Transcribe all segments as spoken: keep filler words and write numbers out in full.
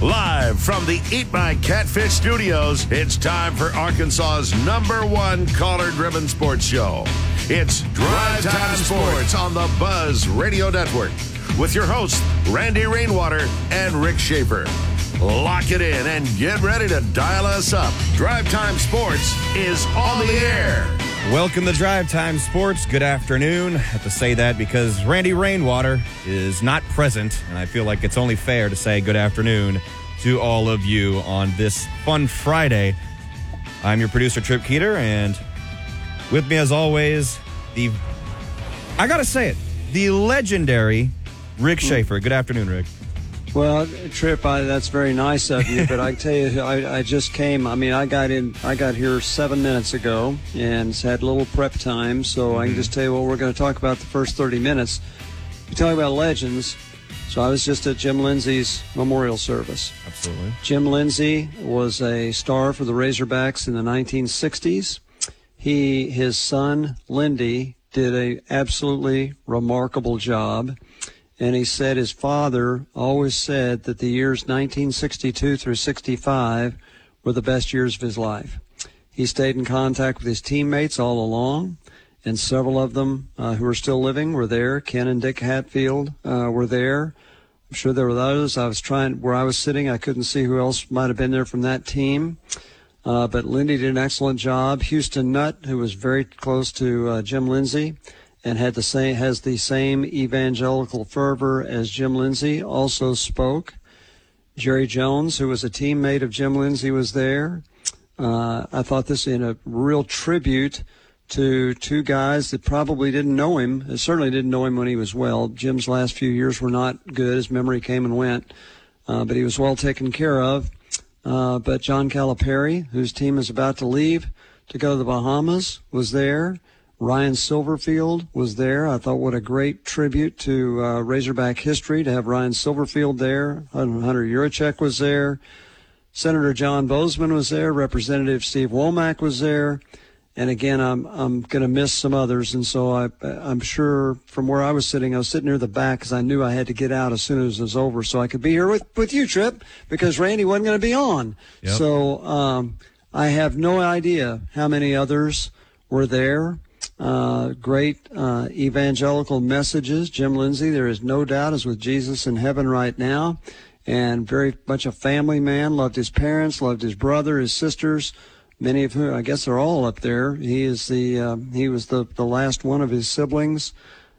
Live from the Eat My Catfish studios, it's time for Arkansas's number one collar-driven sports show. It's Drive Time Sports on the Buzz Radio Network with your hosts, Randy Rainwater and Rick Schaefer. Lock it in and get ready to dial us up. Drive Time Sports is on the air. Welcome to Drive Time Sports. Good afternoon. I have to say that because Randy Rainwater is not present, and I feel like it's only fair to say good afternoon to all of you on this fun Friday. I'm your producer, Trip Keeter, and with me, as always, the, I gotta say it, the legendary Rick Schaefer. Good afternoon, Rick. Well, Trip, I, that's very nice of you, but I tell you, I, I just came. I mean, I got in. I got here seven minutes ago and had a little prep time, so mm-hmm. I can just tell you what we're going to talk about the first thirty minutes. We're talking about legends. So I was just at Jim Lindsey's memorial service. Absolutely. Jim Lindsey was a star for the Razorbacks in the nineteen sixties. He, his son, Lindy, did a absolutely remarkable job. And he said his father always said that the years nineteen sixty-two through sixty-five were the best years of his life. He stayed in contact with his teammates all along, and several of them uh, who are still living were there. Ken and Dick Hatfield uh, were there. I'm sure there were others. I was trying, where I was sitting, I couldn't see who else might have been there from that team. Uh, but Lindy did an excellent job. Houston Nutt, who was very close to uh, Jim Lindsey, and had the same has the same evangelical fervor as Jim Lindsey, also spoke. Jerry Jones, who was a teammate of Jim Lindsey, was there. Uh, I thought this in a real tribute to two guys that probably didn't know him, certainly didn't know him when he was well. Jim's last few years were not good. His memory came and went, uh, but he was well taken care of. Uh, but John Calipari, whose team is about to leave to go to the Bahamas, was there. Ryan Silverfield was there. I thought what a great tribute to uh, Razorback history to have Ryan Silverfield there. Hunter Yurachek was there. Senator John Bozeman was there. Representative Steve Womack was there. And again, I'm I'm going to miss some others. And so I, I'm sure from where I was sitting, I was sitting near the back because I knew I had to get out as soon as it was over so I could be here with, with you, Trip, because Randy wasn't going to be on. Yep. So um, I have no idea how many others were there. Uh, great uh, evangelical messages. Jim Lindsey, there is no doubt, is with Jesus in heaven right now, and very much a family man. Loved his parents, loved his brother, his sisters, many of whom, I guess, are all up there. He is the uh, he was the the last one of his siblings.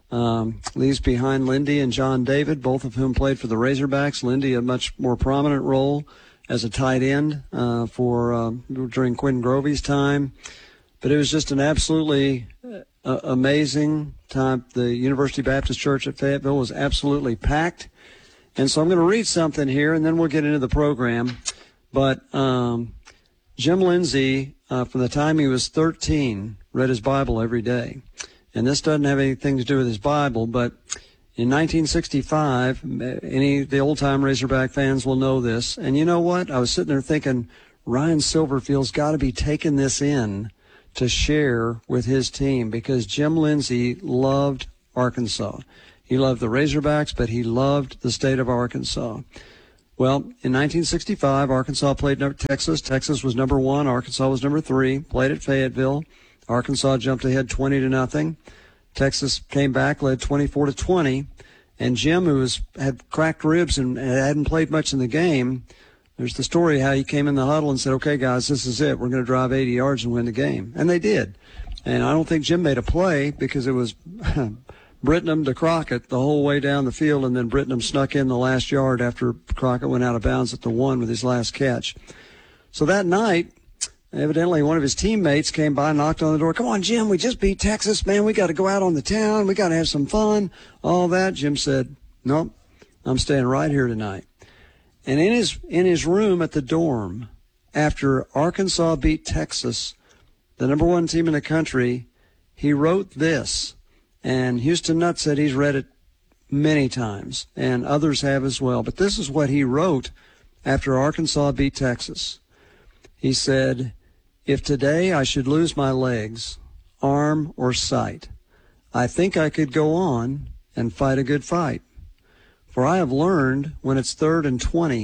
Um, leaves behind Lindy and John David, both of whom played for the Razorbacks. Lindy a much more prominent role as a tight end uh, for uh, during Quinn Grovey's time. But it was just an absolutely uh, amazing time. The University Baptist Church at Fayetteville was absolutely packed. And so I'm going to read something here, and then we'll get into the program. But um, Jim Lindsey, uh, from the time he was thirteen, read his Bible every day. And this doesn't have anything to do with his Bible, but in nineteen sixty-five, any the old-time Razorback fans will know this. And you know what? I was sitting there thinking, Ryan Silverfield's got to be taking this in to share with his team, because Jim Lindsey loved Arkansas. He loved the Razorbacks, but he loved the state of Arkansas. Well, in nineteen sixty-five, Arkansas played Texas. Texas was number one. Arkansas was number three. Played at Fayetteville. Arkansas jumped ahead twenty to nothing. Texas came back, led twenty-four to twenty. And Jim, who was, had cracked ribs and hadn't played much in the game, there's the story how he came in the huddle and said, okay, guys, this is it. We're going to drive eighty yards and win the game. And they did. And I don't think Jim made a play because it was Brittenham to Crockett the whole way down the field, and then Brittenham snuck in the last yard after Crockett went out of bounds at the one with his last catch. So that night, evidently one of his teammates came by and knocked on the door. Come on, Jim, we just beat Texas, man. We got to go out on the town. We got to have some fun, all that. Jim said, nope, I'm staying right here tonight. And in his in his room at the dorm, after Arkansas beat Texas, the number one team in the country, he wrote this. And Houston Nutt said he's read it many times, and others have as well. But this is what he wrote after Arkansas beat Texas. He said, if today I should lose my legs, arm, or sight, I think I could go on and fight a good fight. For I have learned when it's third and twenty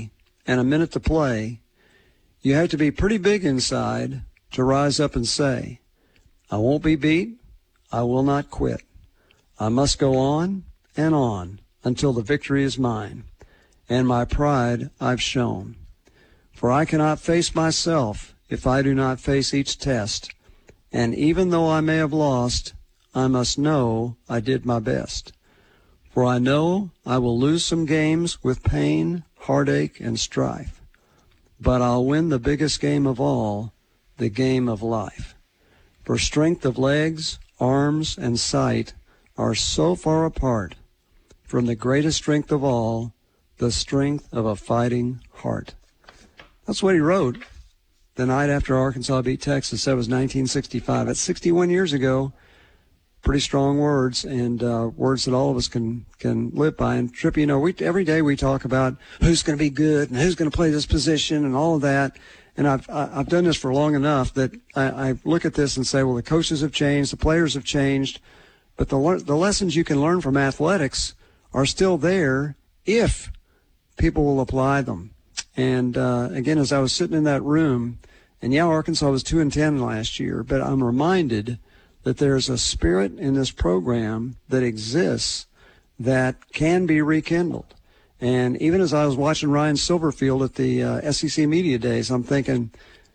and a minute to play, you have to be pretty big inside to rise up and say, I won't be beat, I will not quit. I must go on and on until the victory is mine, and my pride I've shown. For I cannot face myself if I do not face each test, and even though I may have lost, I must know I did my best. For I know I will lose some games with pain, heartache, and strife, but I'll win the biggest game of all, the game of life. For strength of legs, arms, and sight are so far apart from the greatest strength of all, the strength of a fighting heart. That's what he wrote the night after Arkansas beat Texas. That was nineteen sixty-five. That's sixty-one years ago. Pretty strong words, and uh, words that all of us can can live by. And Tripp, you know, we every day we talk about who's going to be good and who's going to play this position and all of that. And I've I've done this for long enough that I, I look at this and say, well, the coaches have changed, the players have changed, but the the lessons you can learn from athletics are still there if people will apply them. And uh, again, as I was sitting in that room, and yeah, Arkansas was two and ten last year, but I'm reminded that there's a spirit in this program that exists that can be rekindled. And even as I was watching Ryan Silverfield at the uh, S E C Media Days, I'm thinking,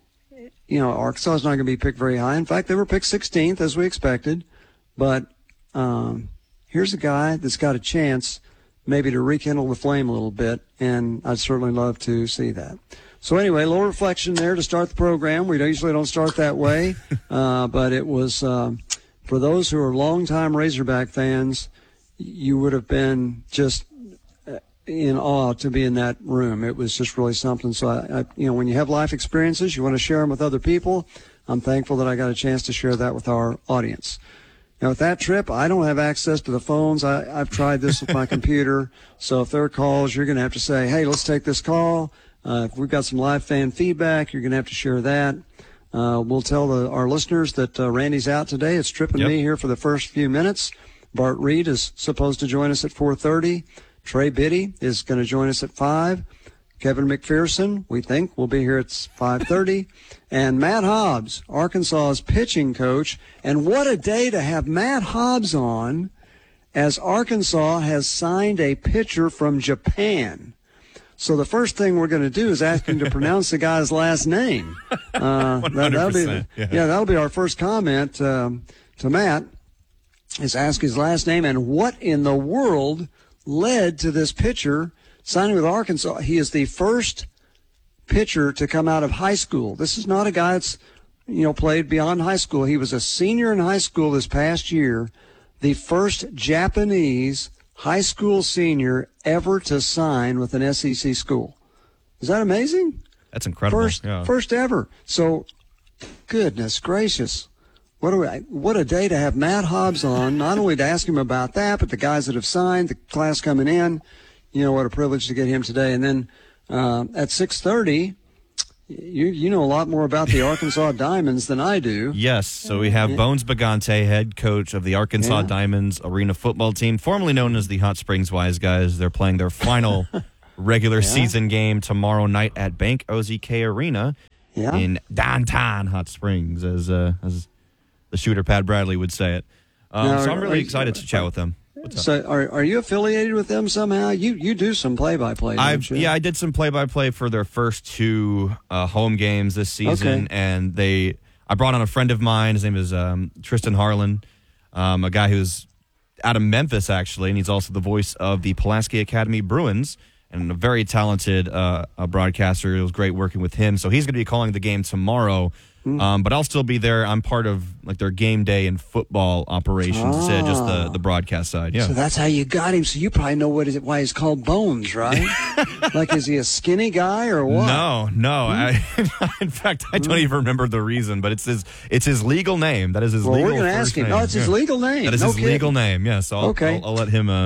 you know, Arkansas is not going to be picked very high. In fact, they were picked sixteenth, as we expected. But um, here's a guy that's got a chance maybe to rekindle the flame a little bit, and I'd certainly love to see that. So anyway, a little reflection there to start the program. We usually don't start that way, uh, but it was, uh, for those who are longtime Razorback fans, you would have been just in awe to be in that room. It was just really something. So, I, I, you know, when you have life experiences, you want to share them with other people. I'm thankful that I got a chance to share that with our audience. Now, with that Tripp, I don't have access to the phones. I, I've tried this with my computer. So if there are calls, you're going to have to say, hey, let's take this call. Uh, if we've got some live fan feedback, you're going to have to share that. Uh, we'll tell the, our listeners that uh, Randy's out today. It's Tripp and yep. me here for the first few minutes. Bart Reed is supposed to join us at four thirty. Trey Biddy is going to join us at five. Kevin McPherson, we think, will be here at five thirty. And Matt Hobbs, Arkansas's pitching coach. And what a day to have Matt Hobbs on, as Arkansas has signed a pitcher from Japan. So the first thing we're going to do is ask him to pronounce the guy's last name. Uh, that, that'll be, yeah. yeah, that'll be our first comment um, to Matt, is ask his last name and what in the world led to this pitcher signing with Arkansas. He is the first pitcher to come out of high school. This is not a guy that's, you know, played beyond high school. He was a senior in high school this past year, the first Japanese high school senior ever to sign with an S E C school. Is that amazing? That's incredible. First, yeah. first ever. So, goodness gracious. What, do we, what a day to have Matt Hobbs on, not only to ask him about that, but the guys that have signed, the class coming in. You know, what a privilege to get him today. And then uh, at six thirty, you you know a lot more about the Arkansas Diamonds than I do. Yes, so we have yeah. Bones Bagante, head coach of the Arkansas yeah. Diamonds Arena football team, formerly known as the Hot Springs Wise Guys. They're playing their final regular yeah. season game tomorrow night at Bank O Z K Arena yeah. in downtown Hot Springs, as uh, as the shooter Pat Bradley would say it. Um, now, so I'm really excited to chat with them. So are are you affiliated with them somehow? You you do some play-by-play, don't you? Yeah, I did some play-by-play for their first two uh, home games this season, okay. and they I brought on a friend of mine. His name is um, Tristan Harlan, um, a guy who's out of Memphis, actually, and he's also the voice of the Pulaski Academy Bruins, and a very talented uh, a broadcaster. It was great working with him. So he's going to be calling the game tomorrow. Um, but I'll still be there. I'm part of like their game day and football operations, ah. instead of just the, the broadcast side. Yeah. So that's how you got him. So you probably know what is it, why he's called Bones, right? Like, is he a skinny guy or what? No, no. Hmm? I, in fact, I don't hmm. even remember the reason. But it's his it's his legal name. That is his well, legal. We're going to ask him. Name. No, it's his yeah. legal name. That is no his kidding. legal name. Yeah. So I'll, okay. I'll, I'll let him uh,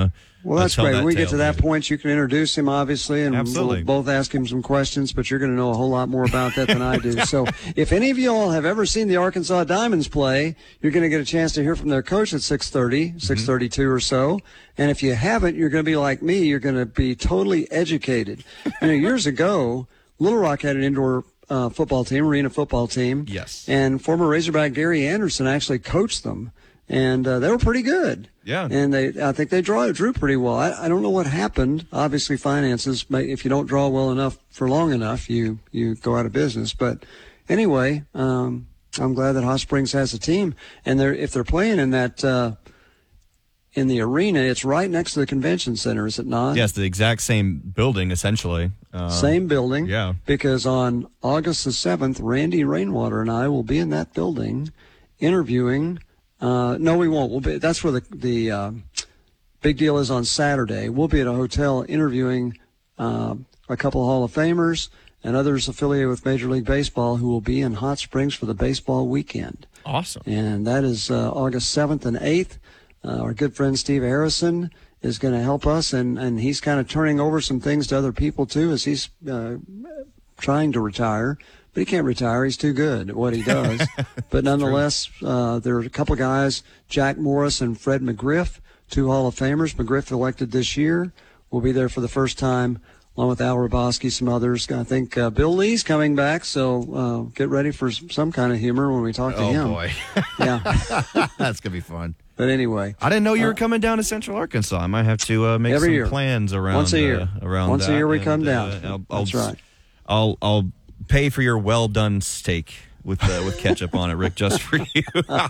Well, that's tell great. that When we get tale to that later. point, you can introduce him, obviously, and Absolutely. we'll both ask him some questions, but you're going to know a whole lot more about that than I do. So if any of you all have ever seen the Arkansas Diamonds play, you're going to get a chance to hear from their coach at six thirty, six thirty-two or so. And if you haven't, you're going to be like me. You're going to be totally educated. You know, years ago, Little Rock had an indoor uh, football team, arena football team. Yes. And former Razorback Gary Anderson actually coached them. And uh, they were pretty good. Yeah. And they, I think they draw, drew pretty well. I, I don't know what happened. Obviously, finances. If you don't draw well enough for long enough, you, you go out of business. But anyway, um, I'm glad that Hot Springs has a team. And they're, if they're playing in that uh, in the arena, it's right next to the convention center, is it not? Yes, the exact same building, essentially. Uh, Same building. Yeah. Because on August the seventh, Randy Rainwater and I will be in that building interviewing. Uh, no, we won't. We'll be, that's where the the uh, big deal is on Saturday. We'll be at a hotel interviewing uh, a couple of Hall of Famers and others affiliated with Major League Baseball who will be in Hot Springs for the baseball weekend. Awesome. And that is uh, August seventh and eighth. Uh, our good friend Steve Harrison is going to help us, and, and he's kind of turning over some things to other people, too, as he's uh, trying to retire. But he can't retire. He's too good at what he does. But nonetheless, uh, there are a couple of guys, Jack Morris and Fred McGriff, two Hall of Famers. McGriff elected this year. Will be there for the first time, along with Al Roboski, some others. I think uh, Bill Lee's coming back, so uh, get ready for some kind of humor when we talk to Oh, him. boy. Yeah. That's going to be fun. But anyway. I didn't know you were Uh, coming down to Central Arkansas. I might have to uh, make Every some year. plans around Once a year. Uh, around Once a that, year we and, come uh, down. I'll, I'll, That's right. I'll I'll pay for your well done steak with uh, with ketchup on it, Rick, just for you.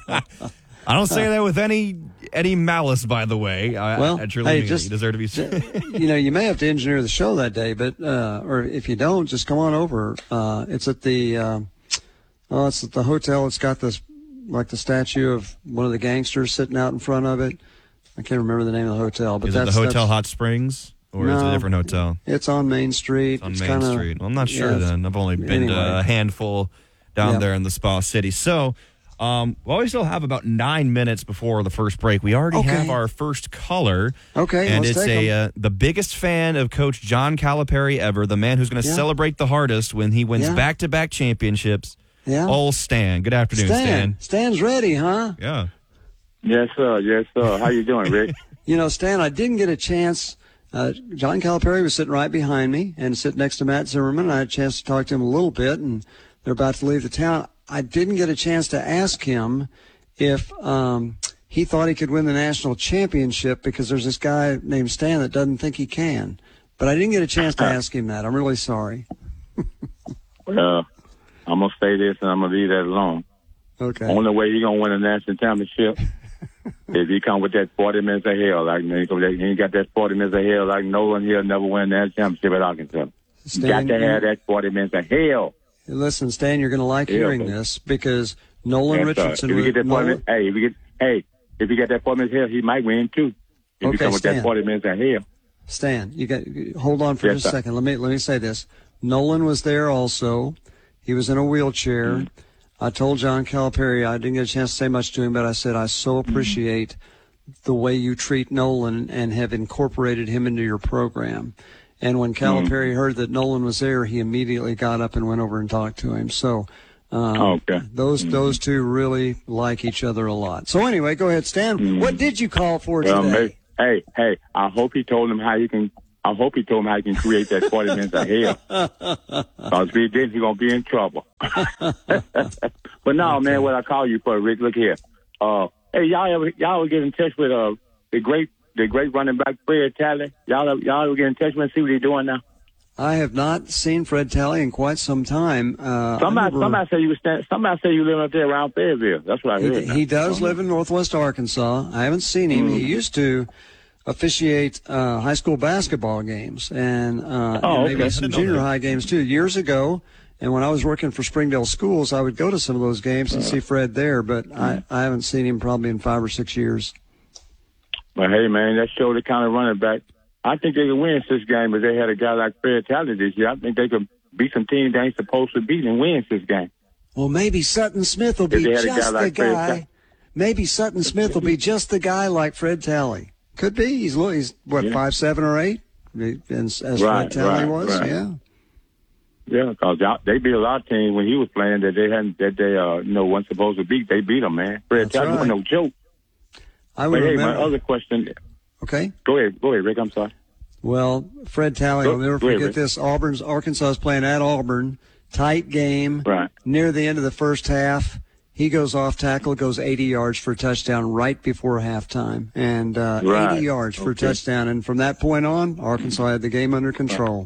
I don't say that with any any malice, by the way. I, Well, I truly hey, mean it. just- You deserve to be. You know, you may have to engineer the show that day, but uh, or if you don't, just come on over. Uh, it's at the uh, oh, it's at the hotel. It's got this like the statue of one of the gangsters sitting out in front of it. I can't remember the name of the hotel, but Is it that's the Hotel that's, Hot Springs, or is it No. a different hotel? It's on Main Street. On it's Main kinda, Street. Well, I'm not sure yeah, it's- then. I've only been anyway. to a handful down Yeah. there in the Spa City. So, um, well, we still have about nine minutes before the first break. We already Okay. have our first caller. Okay, and let's it's take a 'em. uh, the biggest fan of Coach John Calipari ever, the man who's going to Yeah. celebrate the hardest when he wins Yeah. back-to-back championships. Yeah. Old Stan. Good afternoon, Stan. Stan. Stan's ready, huh? Yeah. Yes, sir. Yes, sir. How you doing, Rick? You know, Stan, I didn't get a chance. Uh, John Calipari was sitting right behind me and sitting next to Matt Zimmerman. I had a chance to talk to him a little bit, and they're about to leave the town. I didn't get a chance to ask him if um, he thought he could win the national championship because there's this guy named Stan that doesn't think he can. But I didn't get a chance to ask him that. I'm really sorry. Well, I'm gonna say this, and I'm gonna leave that alone. Okay. Only way he gonna win a national championship is he come with that forty minutes of hell. Like he ain't got that forty minutes of hell. Like Nolan Hill never win a national championship at Arkansas. Stan, got to have that forty minutes of hell. Listen, Stan, you're going to like Yeah, hearing but- this because Nolan Yes, sir. Richardson. If you get that forty Nolan- minutes, hey, if you get, hey, if you get that forty minutes of hell, he might win too. If Okay, you come with Stan. that forty minutes of hell. Stan, you got hold on for Yes, just a sir. second. Let me let me say this. Nolan was there also. He was in a wheelchair. Mm-hmm. I told John Calipari, I didn't get a chance to say much to him, but I said I so Mm-hmm. appreciate the way you treat Nolan and have incorporated him into your program. And when Calipari Mm-hmm. heard that Nolan was there, he immediately got up and went over and talked to him. So um, Okay. those those two really like each other a lot. So anyway, go ahead, Stan. What did you call for Mm-hmm. Well, today? may, hey, hey, I hope he told him how you can. I hope he told him how you can create that forty minutes of hell. Because if he didn't, he's gonna be in trouble. But no, man, what I call you for, Rick? Look here. Uh, hey, y'all ever y'all ever get in touch with uh the great the great running back Fred Talley? Y'all ever, y'all ever get in touch with him and see what he's doing now? I have not seen Fred Talley in quite some time. Uh, I Somebody remember- somebody said you was stand, somebody said you live up there around Fayetteville. That's what I heard. He, now. he does live in Northwest Arkansas. I haven't seen him. Mm. He used to officiate uh, high school basketball games and, uh, Oh, and maybe okay. some I didn't know junior that. high games too. Years ago, and when I was working for Springdale Schools, I would go to some of those games and see Fred there. But I, I haven't seen him probably in five or six years. But hey, man, that showed the kind of running back. I think they could win this game if they had a guy like Fred Talley this year. I think they could beat some teams they ain't supposed to beat and win this game. Well, maybe Sutton Smith will be If they had a just guy the like Fred guy. Talley. Maybe Sutton Smith will be just the guy like Fred Talley. Could be. He's he's what Yeah. five seven or eight, as, as Right, Fred Talley right, was. right. Yeah. Yeah, because they beat a lot of teams when he was playing that they hadn't that they uh you know weren't supposed to beat. They beat them, man. Fred That's Talley right. wasn't no joke. I would But hey, remember. my other question. Okay. Go ahead, go ahead, Rick. I'm sorry. Well, Fred Talley, Go- I'll never go ahead, forget Rick. this. Auburn's Arkansas is playing at Auburn. Tight game. Right. Near the end of the first half, he goes off tackle, goes eighty yards for a touchdown right before halftime, and uh, Right. eighty yards for Okay. a touchdown. And from that point on, Arkansas had the game under control.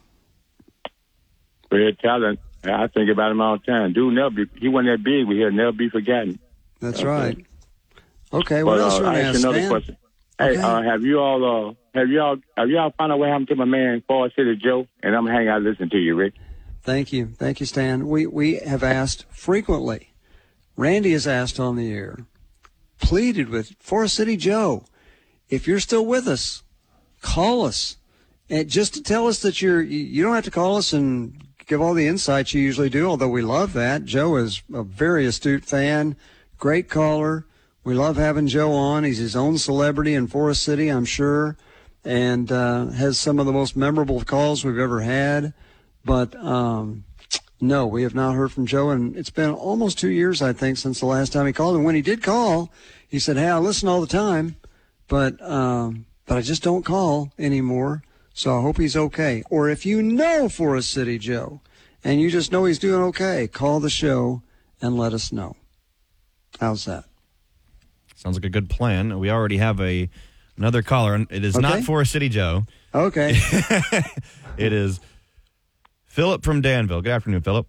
Fred Talley, I think about him all the time. Dude, never be, he wasn't that big, but he'll never be forgotten. That's Okay. right. Okay, what But else uh, you want I to ask ask, you another Stan? question. Hey, Okay. uh, have you all uh have y'all have y'all found out what happened to my man Forest City Joe? And I'm gonna hang out and listen to you, Rick. Thank you. Thank you, Stan. We we have asked frequently. Randy has asked on the air, pleaded with Forest City Joe, if you're still with us, call us. And just to tell us that you're, you you don't have to call us and give all the insights you usually do, although we love that. Joe is a very astute fan, great caller. We love having Joe on. He's his own celebrity in Forest City, I'm sure, and uh, has some of the most memorable calls we've ever had. But um, no, we have not heard from Joe, and it's been almost two years, I think, since the last time he called. And when he did call, he said, hey, I listen all the time, but um, but I just don't call anymore, so I hope he's okay. Or if you know Forest City Joe, and you just know he's doing okay, call the show and let us know. How's that? Sounds like a good plan. We already have a another caller. and It is Okay. not Forest City Joe. Okay. It is Philip from Danville. Good afternoon, Philip.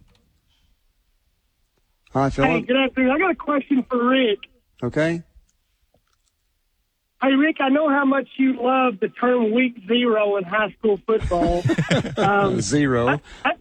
Hi, Hey, Philip. good afternoon. I got a question for Rick. Okay. Hey, Rick, I know how much you love the term week zero in high school football. um, Zero.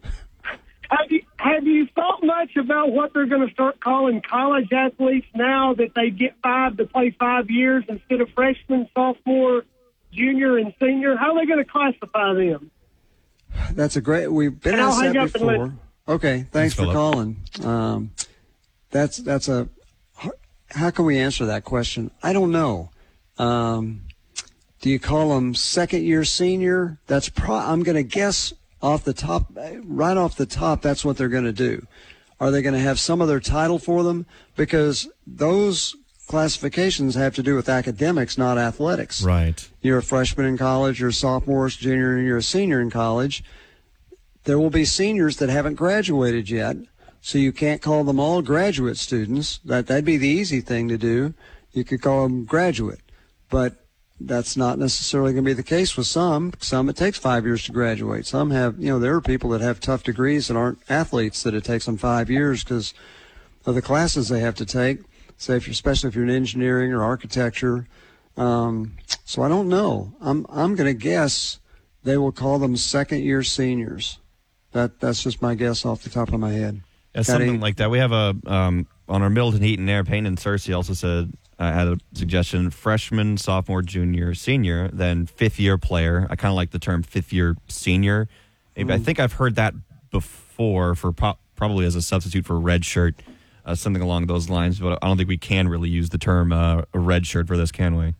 have you have you thought much about what they're going to start calling college athletes now that they get five to play five years instead of freshman, sophomore, junior, and senior? How are they going to classify them? That's a great. We've been And I'll asked hang that up and before. listen. Okay, thanks, Thanks, for Philip. calling. Um, that's that's a. How can we answer that question? I don't know. Um, do you call them second year senior? That's pro. I'm going to guess off the top, right off the top. That's what they're going to do. Are they going to have some other title for them? Because those classifications have to do with academics, not athletics. Right. You're a freshman in college, you're a sophomore, junior, and you're a senior in college. There will be seniors that haven't graduated yet, so you can't call them all graduate students. That, that'd be the easy thing to do. You could call them graduate, but that's not necessarily going to be the case with some. Some it takes five years to graduate. Some have, you know, there are people that have tough degrees that aren't athletes that it takes them five years because of the classes they have to take. Say, if you're, especially if you're in engineering or architecture. Um, so I don't know. I'm I'm going to guess they will call them second year seniors. That that's just my guess off the top of my head. Yeah, Got something any- like that. We have a um, on our Middleton Heat and Air. Payne and Cersei also said uh, had a suggestion: freshman, sophomore, junior, senior, then fifth year player. I kind of like the term fifth year senior. Maybe Mm. I think I've heard that before for po- probably as a substitute for red shirt, uh, something along those lines. But I don't think we can really use the term uh, a red shirt for this, can we?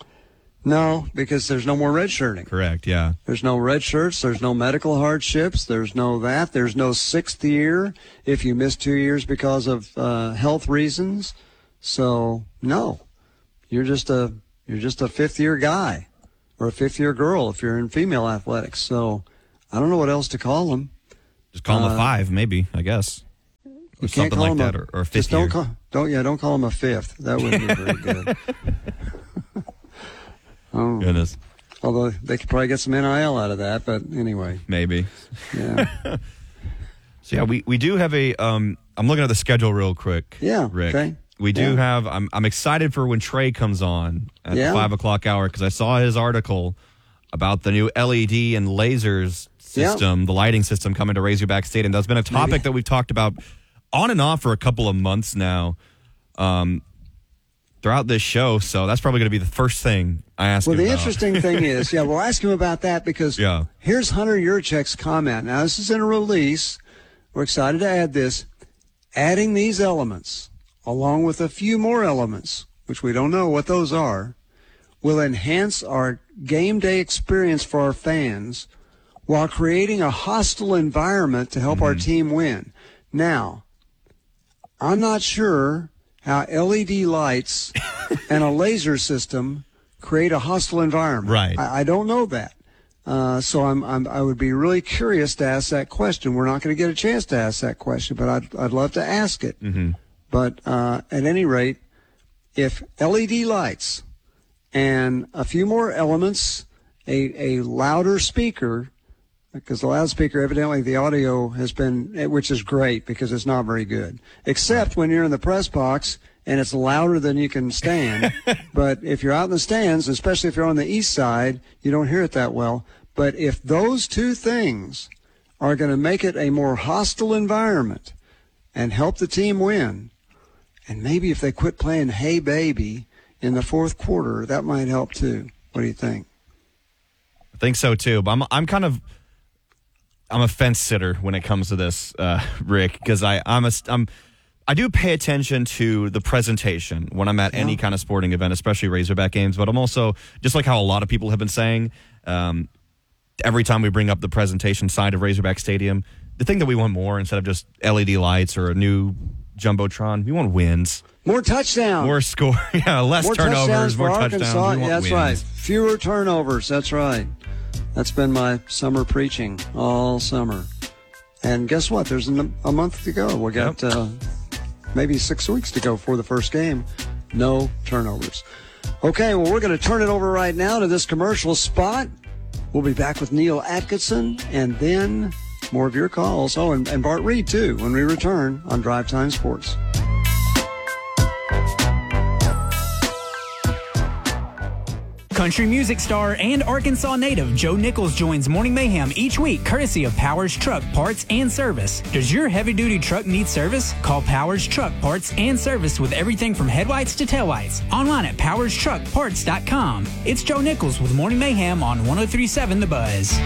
No, because there's no more redshirting. Correct. Yeah. There's no red shirts. There's no medical hardships. There's no that. There's no sixth year if you miss two years because of uh, health reasons. So no, you're just a you're just a fifth year guy or a fifth year girl if you're in female athletics. So I don't know what else to call them. Just call them Uh, a five, maybe. I guess. Or You something can't call like them that, a, or, or a fifth just don't year. call don't yeah don't call them a fifth. That wouldn't be very good. Oh, Goodness. although they could probably get some N I L out of that, but anyway, Maybe. yeah. So yeah, we, we do have a. Um, I'm looking at the schedule real quick. Yeah, Rick. okay. We do Yeah. have. I'm I'm excited for when Trey comes on at Yeah. the five o'clock hour because I saw his article about the new L E D and lasers Yeah. system, the lighting system coming to Razorback Stadium. That's been a topic Maybe. that we've talked about on and off for a couple of months now. Um, throughout this show, so that's probably going to be the first thing I ask Well, him the about. interesting thing is, yeah, we'll ask him about that because Yeah. here's Hunter Yurchek's comment. Now, this is in a release. We're excited to add this. Adding these elements, along with a few more elements, which we don't know what those are, will enhance our game day experience for our fans while creating a hostile environment to help mm-hmm. our team win. Now, I'm not sure how L E D lights and a laser system create a hostile environment. Right. I, I don't know that. Uh, so I'm, I'm, I would be really curious to ask that question. We're not going to get a chance to ask that question, but I'd, I'd love to ask it. Mm-hmm. But uh, at any rate, if L E D lights and a few more elements, a, a louder speaker, because the loudspeaker, evidently the audio has been, which is great because it's not very good, except when you're in the press box and it's louder than you can stand. But if you're out in the stands, especially if you're on the east side, you don't hear it that well. But if those two things are going to make it a more hostile environment and help the team win, and maybe if they quit playing Hey Baby in the fourth quarter, that might help too. What do you think? I think so too. But I'm I'm kind of I'm a fence sitter when it comes to this, uh, Rick, because I I'm a I'm I do pay attention to the presentation when I'm at yeah. any kind of sporting event, especially Razorback games. But I'm also, just like how a lot of people have been saying, um, every time we bring up the presentation side of Razorback Stadium, the thing that we want more instead of just L E D lights or a new Jumbotron, we want wins. More touchdowns. More score. Yeah, less more turnovers, touchdowns more Arkansas. touchdowns. We want yeah, that's wins. right. Fewer turnovers. That's right. That's been my summer preaching all summer. And guess what? There's a, a month to go. We got yep. uh, maybe six weeks to go for the first game. No turnovers. Okay, well, we're going to turn it over right now to this commercial spot. We'll be back with Neil Atkinson and then more of your calls. Oh, and, and Bart Reed, too, when we return on Drive Time Sports. Country music star and Arkansas native Joe Nichols joins Morning Mayhem each week courtesy of Powers Truck Parts and Service. Does your heavy-duty truck need service? Call Powers Truck Parts and Service with everything from headlights to taillights. Online at powers truck parts dot com. It's Joe Nichols with Morning Mayhem on one oh three point seven The Buzz.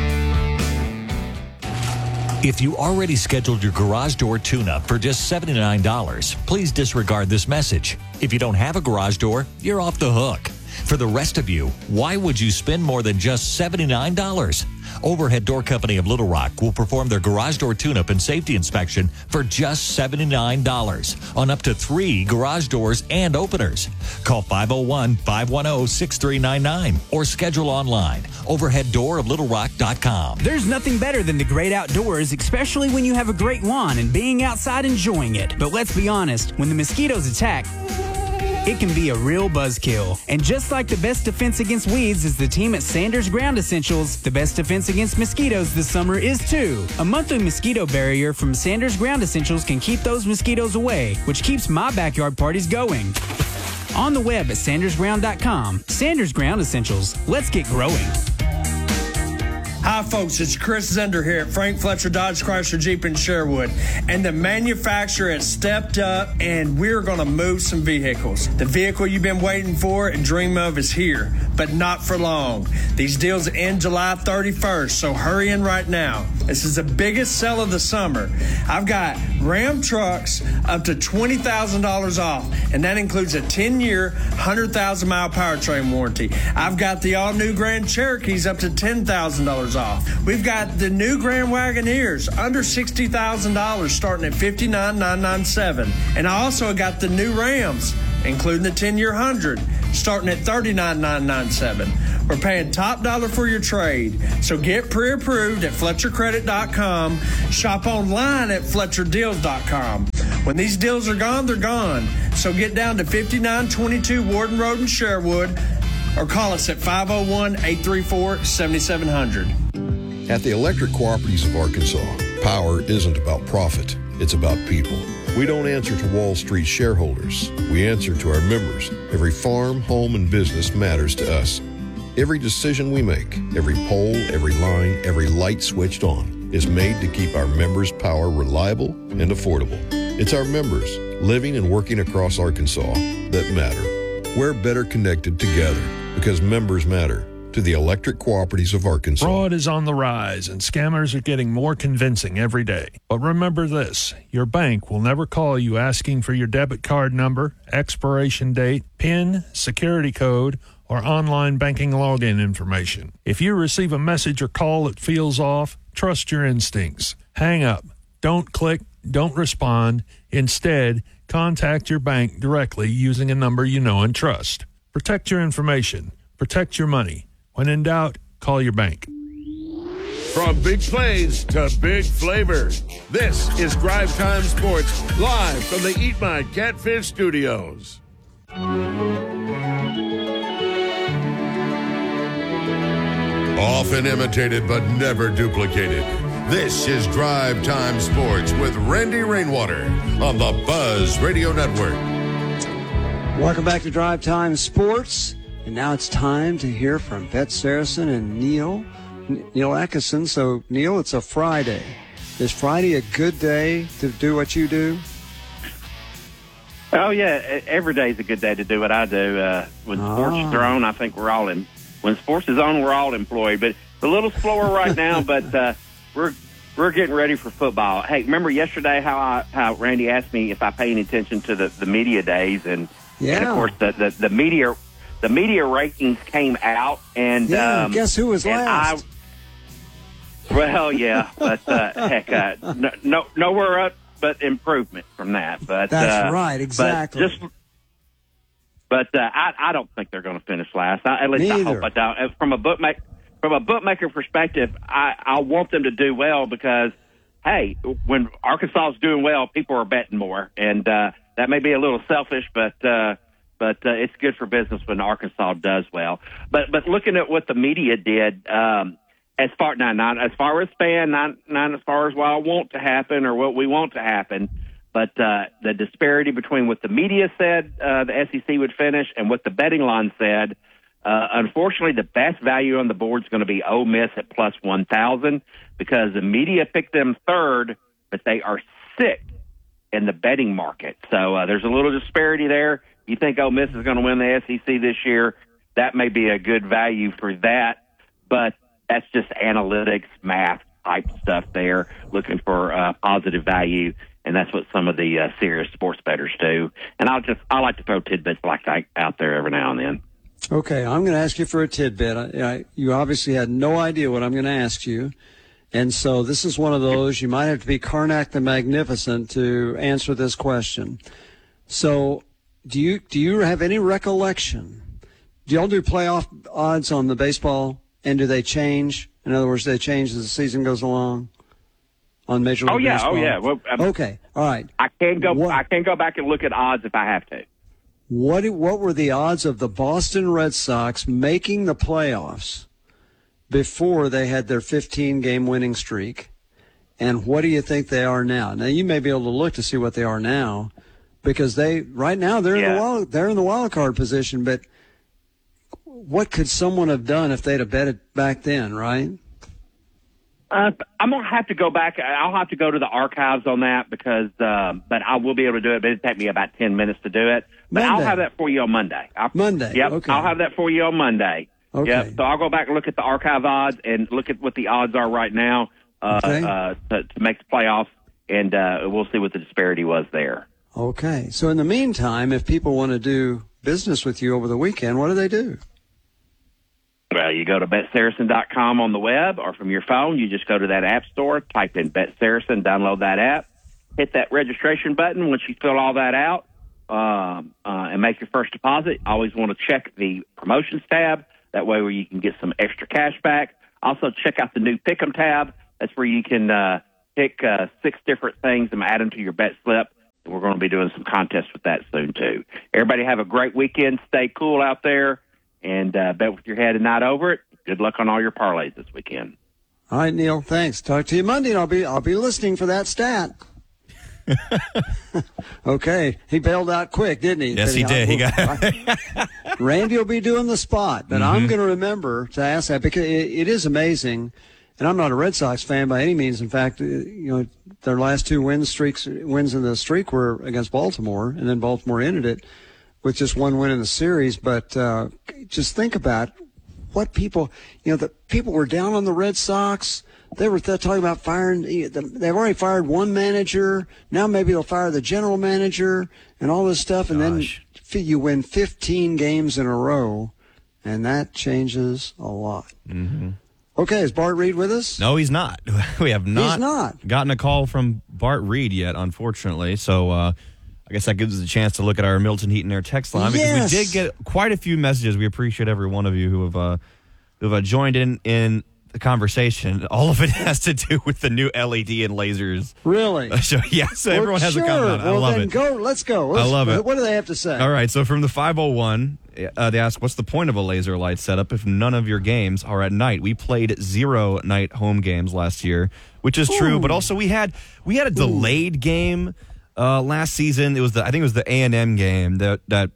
If you already scheduled your garage door tune-up for just seventy-nine dollars, please disregard this message. If you don't have a garage door, you're off the hook. For the rest of you, why would you spend more than just seventy-nine dollars? Overhead Door Company of Little Rock will perform their garage door tune-up and safety inspection for just seventy-nine dollars on up to three garage doors and openers. Call five oh one, five one oh, six three nine nine or schedule online, overhead door of little rock dot com. There's nothing better than the great outdoors, especially when you have a great lawn and being outside enjoying it. But let's be honest, when the mosquitoes attack, it can be a real buzzkill. And just like the best defense against weeds is the team at Sanders Ground Essentials, the best defense against mosquitoes this summer is too. A monthly mosquito barrier from Sanders Ground Essentials can keep those mosquitoes away, which keeps my backyard parties going. On the web at sanders ground dot com. Sanders Ground Essentials. Let's get growing. Hi, folks. It's Chris Zender here at Frank Fletcher Dodge Chrysler Jeep in Sherwood. And the manufacturer has stepped up, and we're going to move some vehicles. The vehicle you've been waiting for and dream of is here, but not for long. These deals end July thirty-first, so hurry in right now. This is the biggest sell of the summer. I've got Ram trucks up to twenty thousand dollars off, and that includes a ten-year, one hundred thousand mile powertrain warranty. I've got the all-new Grand Cherokees up to ten thousand dollars off. We've got the new Grand Wagoneers under sixty thousand dollars starting at fifty-nine thousand nine hundred ninety-seven dollars. And I also got the new Rams, including the ten-year one hundred, starting at thirty-nine thousand nine hundred ninety-seven dollars. We're paying top dollar for your trade. So get pre-approved at Fletcher Credit dot com. Shop online at Fletcher Deals dot com. When these deals are gone, they're gone. So get down to fifty-nine twenty-two Warden Road in Sherwood or call us at five oh one, eight three four, seven seven zero zero. At the Electric Cooperatives of Arkansas, power isn't about profit, it's about people. We don't answer to Wall Street shareholders. We answer to our members. Every farm, home, and business matters to us. Every decision we make, every pole, every line, every light switched on is made to keep our members' power reliable and affordable. It's our members, living and working across Arkansas, that matter. We're better connected together because members matter. To the Electric Cooperatives of Arkansas. Fraud is on the rise, and scammers are getting more convincing every day. But remember this, your bank will never call you asking for your debit card number, expiration date, PIN, security code, or online banking login information. If you receive a message or call that feels off, trust your instincts. Hang up. Don't click. Don't respond. Instead, contact your bank directly using a number you know and trust. Protect your information. Protect your money. When in doubt, call your bank. From big plays to big flavor, this is Drive Time Sports, live from the Eat My Catfish studios. Often imitated but never duplicated, this is Drive Time Sports with Randy Rainwater on the Buzz Radio Network. Welcome back to Drive Time Sports. And now it's time to hear from Bet Saracen and Neil, Neil Atkinson. So, Neil, it's a Friday. Is Friday a good day to do what you do? Oh, yeah. Every day is a good day to do what I do. Uh, when Ah. sports are on, I think we're all in. When sports is on, we're all employed. But it's a little slower right now, but uh, we're we're getting ready for football. Hey, remember yesterday how I, how Randy asked me if I pay any attention to the, the media days? And, Yeah. and, of course, the, the, the media the media rankings came out. And Yeah, um, guess who was and last? I, well, yeah, but uh, heck, uh, no, no, nowhere up but improvement from that. But That's uh, right, exactly. But just But uh, I, I don't think they're going to finish last. I, at least Me I either. hope I don't. Uh, From a bookmaker, from a bookmaker perspective, I, I want them to do well because, hey, when Arkansas is doing well, people are betting more, and uh, that may be a little selfish, but uh, but uh, it's good for business when Arkansas does well. But but looking at what the media did, um, as far not not as far as fan, not not as far as what I want to happen or what we want to happen. But uh, the disparity between what the media said uh, the S E C would finish and what the betting line said, uh, unfortunately, the best value on the board is going to be Ole Miss at plus one thousand because the media picked them third, but they are sixth in the betting market. So uh, there's a little disparity there. You think Ole Miss is going to win the S E C this year? That may be a good value for that, but that's just analytics, math type stuff there, looking for uh, positive value. And that's what some of the uh, serious sports bettors do. And I'll just, I like to throw tidbits like that out there every now and then. Okay, I'm going to ask you for a tidbit. I, I, you obviously had no idea what I'm going to ask you. And so this is one of those, you might have to be Karnak the Magnificent to answer this question. So do you, do you have any recollection? Do y'all do playoff odds on the baseball, and do they change? In other words, they change as the season goes along? On Major League oh yeah, Baseball? oh yeah. Well, um, okay, all right. I can go. What, I can go back and look at odds if I have to. What what were the odds of the Boston Red Sox making the playoffs before they had their fifteen game winning streak, and what do you think they are now? Now you may be able to look to see what they are now, because they right now they're Yeah. in the wild they're in the wild card position. But what could someone have done if they'd have bet it back then? Right. Uh, I'm gonna have to go back. I'll have to go to the archives on that because, um, but I will be able to do it. But it'll take me about ten minutes to do it. But Monday. I'll have that for you on Monday. I'll, Monday. Yep. Okay. I'll have that for you on Monday. Okay. Yep. So I'll go back and look at the archive odds and look at what the odds are right now uh, Okay. uh, to, to make the playoffs, and uh, we'll see what the disparity was there. Okay. So in the meantime, if people want to do business with you over the weekend, what do they do? Well, you go to bet saracen dot com on the web or from your phone. You just go to that app store, type in BetSaracen, download that app, hit that registration button once you fill all that out, um, uh, and make your first deposit. Always want to check the promotions tab. That way where you can get some extra cash back. Also, check out the new Pick'em tab. That's where you can uh, pick uh, six different things and add them to your bet slip. And we're going to be doing some contests with that soon, too. Everybody have a great weekend. Stay cool out there. And uh, bet with your head and not over it. Good luck on all your parlays this weekend. All right, Neil. Thanks. Talk to you Monday, and I'll be I'll be listening for that stat. Okay, he bailed out quick, didn't he? Yes, he did. He got Randy will be doing the spot, but Mm-hmm. I'm going to remember to ask that because it, it is amazing. And I'm not a Red Sox fan by any means. In fact, uh, you know, their last two win streaks wins in the streak were against Baltimore, and then Baltimore ended it with just one win in the series. But uh, just think about what people, you know, the people were down on the Red Sox. They were th- talking about firing. They've already fired one manager. Now maybe they'll fire the general manager and all this stuff. And Gosh. then you win fifteen games in a row. and that changes a lot. Mm-hmm. Okay, is Bart Reed with us? No, he's not. We have not, He's not. gotten a call from Bart Reed yet, unfortunately. So uh, I guess that gives us a chance to look at our Milton Heat and Air text line because Yes. we did get quite a few messages. We appreciate every one of you who have uh, who have uh, joined in in the conversation. All of it has to do with the new L E D and lasers. Really? So yeah, so everyone well, has sure. a comment. I well, love then it. Go. Let's go. Let's, I love it. What do they have to say? All right, so from the five oh one, uh, they ask, what's the point of a laser light setup if none of your games are at night? We played zero night home games last year, which is true, Ooh. but also we had we had a delayed game uh, last season. It was the I think it was the A and M game that that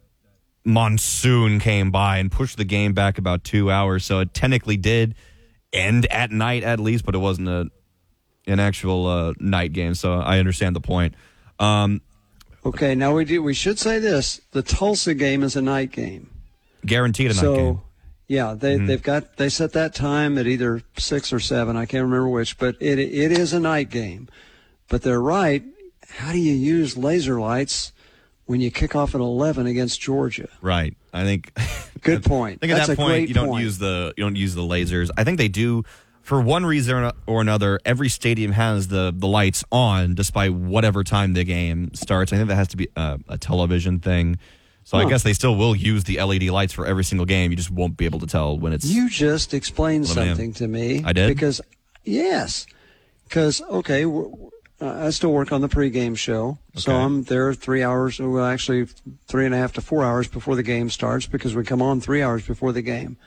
monsoon came by and pushed the game back about two hours. So it technically did end at night at least, but it wasn't a an actual uh, night game. So I understand the point. Um, Okay, now we do. We should say this: the Tulsa game is a night game. Guaranteed a night so, game. yeah, they Mhm. they've got they set that time at either six or seven. I can't remember which, but it it is a night game. But they're right. How do you use laser lights when you kick off at eleven against Georgia? Right. I think. Good point. I think at That's that a point great you don't point. use the you don't use the lasers. I think they do for one reason or another. Every stadium has the the lights on, despite whatever time the game starts. I think that has to be a, a television thing. So Huh. I guess they still will use the L E D lights for every single game. You just won't be able to tell when it's. You just explained eleven a m. something to me. I did? Because, yes. Because, okay, w- w- I still work on the pregame show. So Okay. I'm there three hours, well, actually three and a half to four hours before the game starts because we come on three hours before the game.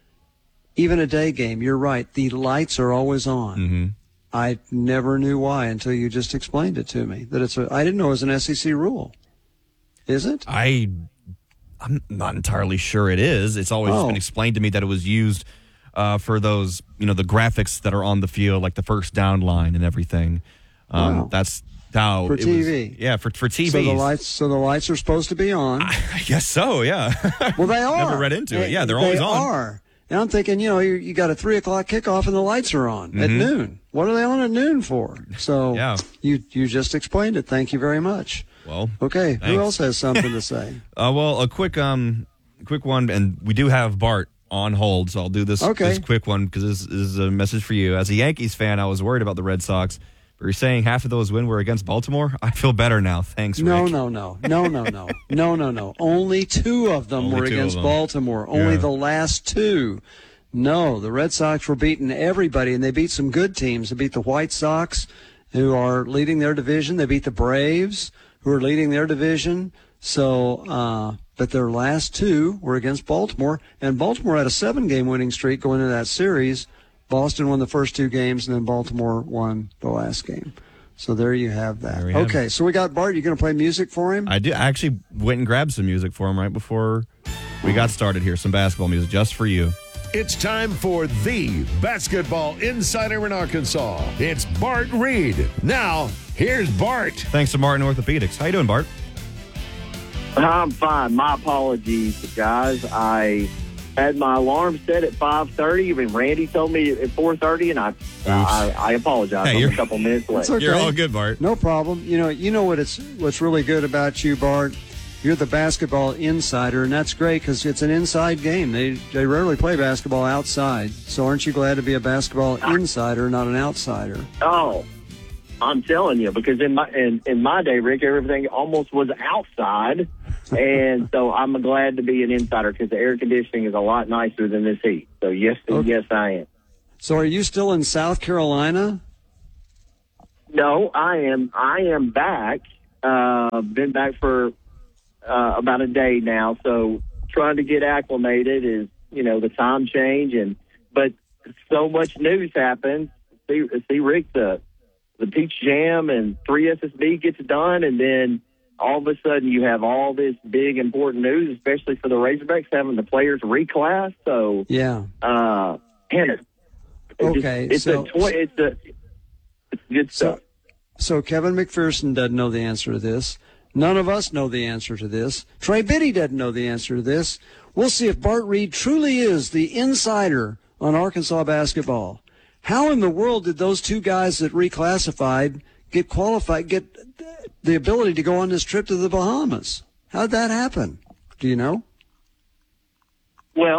Even a day game, you're right. The lights are always on. Mm-hmm. I never knew why until you just explained it to me. That it's a, I didn't know it was an S E C rule. Is it? I, I'm not entirely sure it is. It's always just Oh. been explained to me that it was used uh, for those, you know, the graphics that are on the field, like the first down line and everything. Um, Wow. That's how For it T was- V. yeah, for for T V. So the lights, so the lights are supposed to be on. I guess so. Yeah. Well, they are. Never read into it. They- Yeah, they're always they on. are. And I'm thinking, you know, you, you got a three o'clock kickoff and the lights are on at Mhm. noon. What are they on at noon for? So Yeah. you you just explained it. Thank you very much. Well, Okay, thanks. who else has something to say? Uh, well, a quick um, quick one, and we do have Bart on hold, so I'll do this Okay. this quick one because this, this is a message for you. As a Yankees fan, I was worried about the Red Sox. But you're saying half of those win were against Baltimore? I feel better now. Thanks, No, Rick. no, no, no, no, no, no, no, no. Only two of them Only were two of against them. Baltimore. Only Yeah. the last two. No, the Red Sox were beating everybody, and they beat some good teams. They beat the White Sox, who are leading their division. They beat the Braves, who are leading their division. So, uh, but their last two were against Baltimore, and Baltimore had a seven-game winning streak going into that series. Boston won the first two games, and then Baltimore won the last game. So there you have that. There we have Okay, so we got Bart. You going to play music for him? I did. I actually went and grabbed some music for him right before we got started here. Some basketball music just for you. It's time for the basketball insider in Arkansas. It's Bart Reed. Now, here's Bart. Thanks to Martin Orthopedics. How you doing, Bart? I'm fine. My apologies, guys. I had my alarm set at five thirty, and Randy told me at four thirty, and I I, I apologize. Hey, I'm you're- a couple minutes late. It's okay. You're all good, Bart. No problem. You know, you know what it's what's really good about you, Bart. You're the basketball insider, and that's great because it's an inside game. They they rarely play basketball outside. So aren't you glad to be a basketball insider, not an outsider? Oh, I'm telling you, because in my in, in my day, Rick, everything almost was outside, and so I'm glad to be an insider because the air conditioning is a lot nicer than this heat. So yes, Okay. yes, I am. So are you still in South Carolina? No, I am. I am back. Uh, been back for uh, about a day now. So trying to get acclimated is, you know, the time change, and but so much news happens. See, see, Rick, the the Peach Jam and three S S B gets done, and then all of a sudden you have all this big important news, especially for the Razorbacks having the players reclass. So Yeah. uh, man, it, it Okay, just, it's so- a tw- it's a it's good So, stuff. so Kevin McPherson doesn't know the answer to this. None of us know the answer to this. Trey Biddy doesn't know the answer to this. We'll see if Bart Reed truly is the insider on Arkansas basketball. How in the world did those two guys that reclassified get qualified, get the ability to go on this trip to the Bahamas? How'd that happen? Do you know? Well,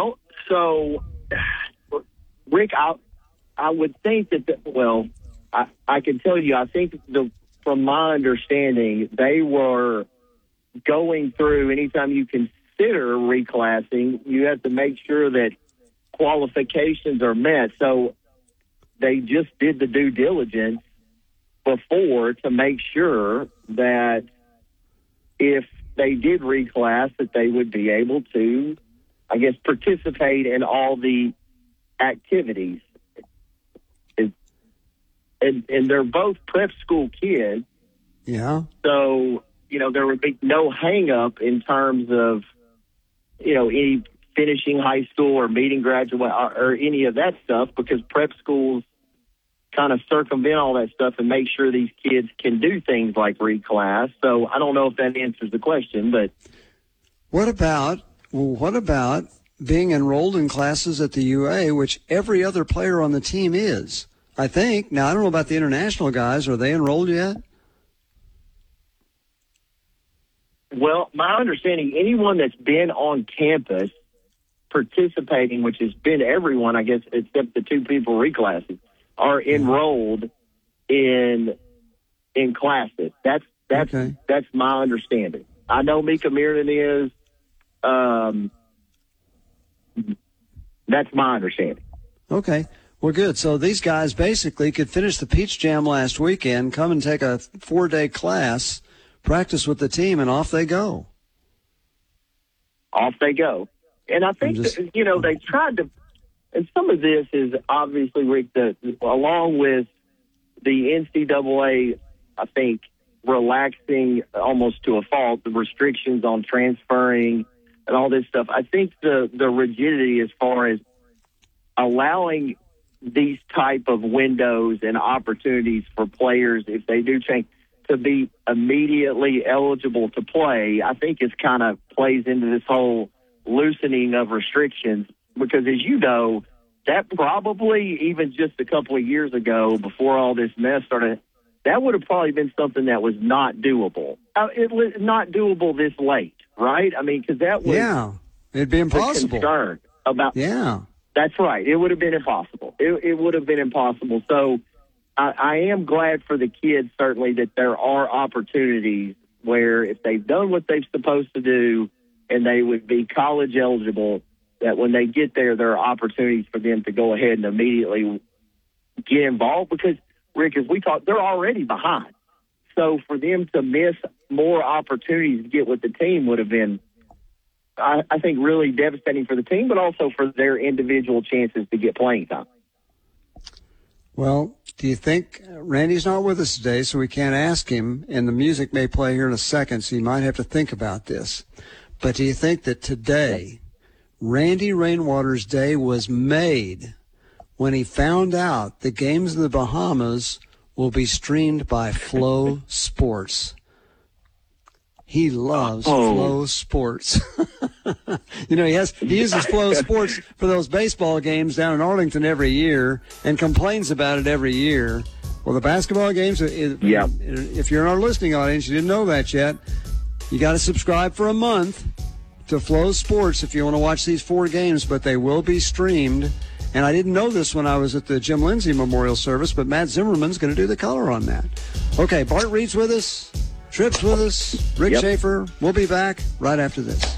So, Rick, I, I would think that, the, well, I, I can tell you, I think the, from my understanding, they were going through, anytime you consider reclassing, you have to make sure that qualifications are met. So they just did the due diligence before to make sure that if they did reclass, that they would be able to, I guess, participate in all the activities. And, and, and they're both prep school kids. Yeah. So, you know, there would be no hang up in terms of, you know, any finishing high school or meeting graduate or, or any of that stuff, because prep schools kind of circumvent all that stuff and make sure these kids can do things like reclass. So I don't know if that answers the question, but what about well, what about being enrolled in classes at the U A, which every other player on the team is? I think. Now, I don't know about the international guys. Are they enrolled yet? Well, my understanding, anyone that's been on campus participating, which has been everyone, I guess, except the two people reclassing, are enrolled in in classes. That's that's okay. that's my understanding. I know Mika Mirnan is. Um, that's my understanding. Okay. Well, good. So these guys basically could finish the Peach Jam last weekend, come and take a four-day class, practice with the team, and off they go. Off they go. And I think, just, that, you know, they tried to, and some of this is obviously, Rick, the, along with the N C double A, I think, relaxing almost to a fault, the restrictions on transferring and all this stuff. I think the, the rigidity as far as allowing these type of windows and opportunities for players, if they do change, to be immediately eligible to play, I think is kind of plays into this whole loosening of restrictions, because as you know, that probably even just a couple of years ago, before all this mess started, that would have probably been something that was not doable. Uh, it was not doable this late, right? I mean, because that was yeah, it'd be impossible. Concern about yeah, that's right. It would have been impossible. It, it would have been impossible. So I, I am glad for the kids, certainly, that there are opportunities where if they've done what they're supposed to do and they would be college eligible, that when they get there, there are opportunities for them to go ahead and immediately get involved. Because, Rick, as we talked, they're already behind. So for them to miss more opportunities to get with the team would have been, I, I think, really devastating for the team, but also for their individual chances to get playing time. Well, do you think Randy's not with us today, so we can't ask him, and the music may play here in a second, so you might have to think about this. But do you think that today, Randy Rainwater's day was made when he found out the games in the Bahamas will be streamed by Flow Sports? He loves oh. Flow Sports. You know, he has he uses Flow Sports for those baseball games down in Arlington every year and complains about it every year. Well, the basketball games, if, yeah. if you're in our listening audience, you didn't know that yet, you got to subscribe for a month to Flow Sports if you want to watch these four games, but they will be streamed. And I didn't know this when I was at the Jim Lindsay Memorial Service, but Matt Zimmerman's going to do the color on that. Okay, Bart Reed's with us. Tripp's with us. Rick yep. Schaefer. We'll be back right after this.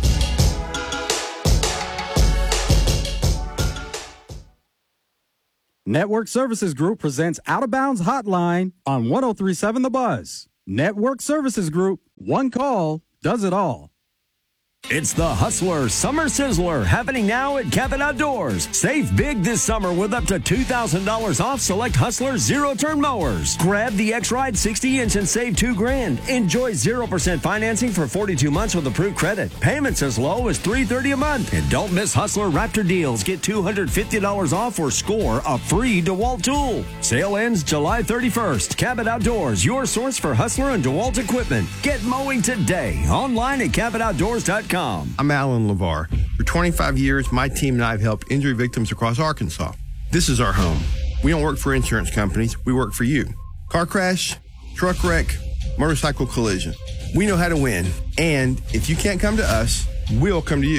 Network Services Group presents Out of Bounds Hotline on one oh three point seven The Buzz. Network Services Group. One call does it all. It's the Hustler Summer Sizzler happening now at Cabot Outdoors. Save big this summer with up to two thousand dollars off select Hustler zero-turn mowers. Grab the X-Ride sixty inch and save two grand. Enjoy zero percent financing for forty-two months with approved credit. Payments as low as three hundred thirty dollars a month. And don't miss Hustler Raptor deals. Get two hundred fifty dollars off or score a free DeWalt tool. Sale ends July thirty-first. Cabot Outdoors, your source for Hustler and DeWalt equipment. Get mowing today. Online at cabot outdoors dot com. I'm Alan LeVar. For twenty-five years, my team and I have helped injury victims across Arkansas. This is our home. We don't work for insurance companies. We work for you. Car crash, truck wreck, motorcycle collision. We know how to win. And if you can't come to us, we'll come to you.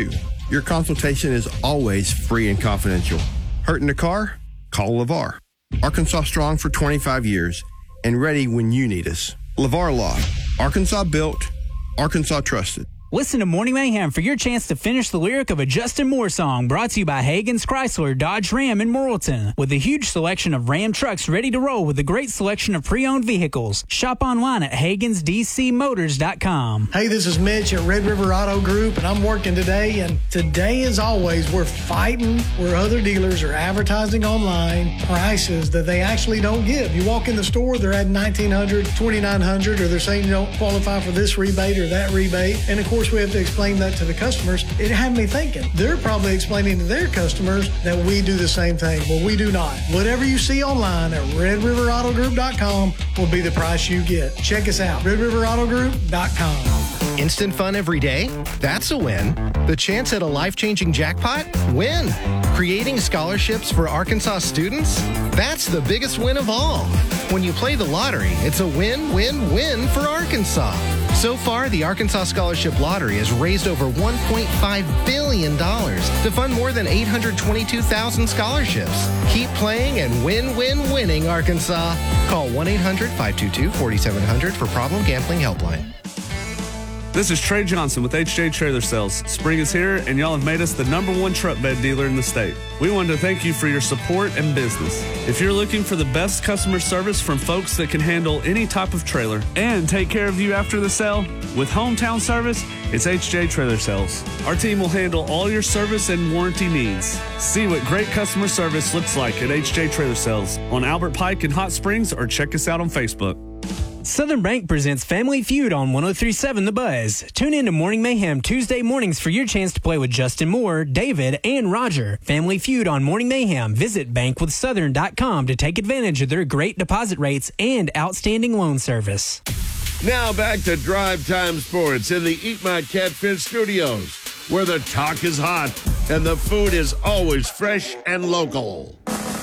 Your consultation is always free and confidential. Hurt in the car? Call LeVar. Arkansas strong for twenty-five years and ready when you need us. LeVar Law. Arkansas built, Arkansas trusted. Listen to Morning Mayhem for your chance to finish the lyric of a Justin Moore song, brought to you by Hagen's Chrysler, Dodge Ram in Morrilton. With a huge selection of Ram trucks ready to roll with a great selection of pre-owned vehicles. Shop online at Hagens D C Motors dot com. Hey, this is Mitch at Red River Auto Group, and I'm working today. And today, as always, we're fighting where other dealers are advertising online prices that they actually don't give. You walk in the store, they're at nineteen hundred dollars, twenty-nine hundred dollars, or they're saying you don't qualify for this rebate or that rebate. And of course, we have to explain that to the customers. It had me thinking. They're probably explaining to their customers that we do the same thing. Well, we do not. Whatever you see online at red river auto group dot com will be the price you get. Check us out, red river auto group dot com. Instant fun every day? That's a win. The chance at a life-changing jackpot? Win. Creating scholarships for Arkansas students? That's the biggest win of all. When you play the lottery, it's a win-win-win for Arkansas. So far, the Arkansas Scholarship Lottery has raised over one point five billion dollars to fund more than eight hundred twenty-two thousand scholarships. Keep playing and win-win-winning, Arkansas. Call one eight hundred five two two four seven zero zero for Problem Gambling Helpline. This is Trey Johnson with H J Trailer Sales. Spring is here, and y'all have made us the number one truck bed dealer in the state. We wanted to thank you for your support and business. If you're looking for the best customer service from folks that can handle any type of trailer and take care of you after the sale, with hometown service, it's H J Trailer Sales. Our team will handle all your service and warranty needs. See what great customer service looks like at H J Trailer Sales on Albert Pike in Hot Springs, or check us out on Facebook. Southern Bank presents Family Feud on one oh three point seven The Buzz. Tune in to Morning Mayhem Tuesday mornings for your chance to play with Justin Moore, David, and Roger. Family Feud on Morning Mayhem. Visit bank with southern dot com to take advantage of their great deposit rates and outstanding loan service. Now back to Drive Time Sports in the Eat My Catfish studios, where the talk is hot and the food is always fresh and local.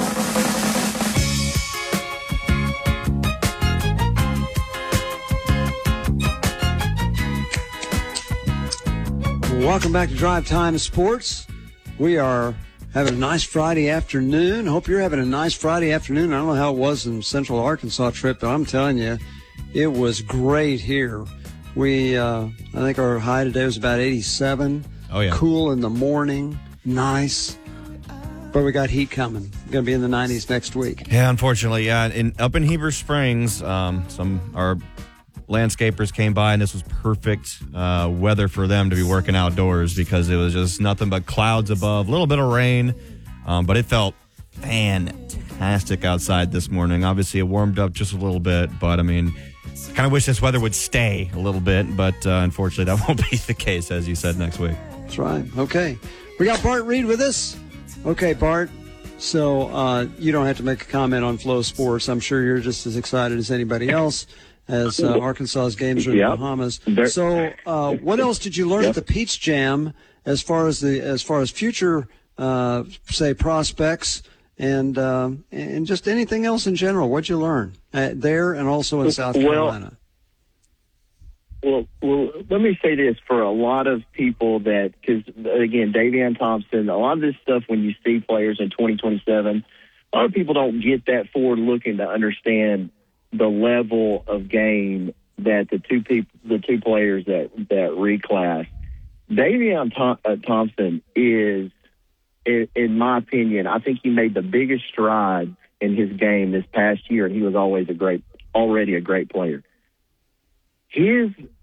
Welcome back to Drive Time Sports. We are having a nice Friday afternoon. Hope you're having a nice Friday afternoon. I don't know how it was in Central Arkansas trip, but I'm telling you, it was great here. We, uh, I think our high today was about eighty-seven. Oh, yeah. Cool in the morning. Nice. But we got heat coming. Going to be in the nineties next week. Yeah, unfortunately, yeah. In, up in Heber Springs, um, some our landscapers came by, and this was perfect uh, weather for them to be working outdoors because it was just nothing but clouds above, a little bit of rain, um, but it felt fantastic outside this morning. Obviously, it warmed up just a little bit, but I mean, kind of wish this weather would stay a little bit, but uh, unfortunately, that won't be the case, as you said, next week. That's right. Okay. We got Bart Reed with us. Okay, Bart. So uh, you don't have to make a comment on Flow Sports. I'm sure you're just as excited as anybody else as uh, Arkansas's games are in Yep. the Bahamas. So uh, what else did you learn Yep. at the Peach Jam as far as the as far as future, uh, say, prospects and uh, and just anything else in general? What'd you learn uh, there and also in South Well, Carolina? Well, well, let me say this for a lot of people that, because again, Davion Thompson, a lot of this stuff when you see players in twenty twenty-seven, a lot of people don't get that forward looking to understand the level of game that the two people, the two players that that reclass. Davion Thom- uh, Thompson is, in, in my opinion, I think he made the biggest stride in his game this past year, and he was always a great, already a great player. His